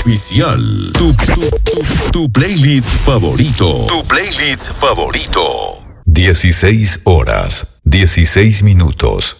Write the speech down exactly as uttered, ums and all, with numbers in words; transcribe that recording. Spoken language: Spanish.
oficial. Tu, tu, tu, tu playlist favorito. Tu playlist favorito. dieciséis horas, dieciséis minutos.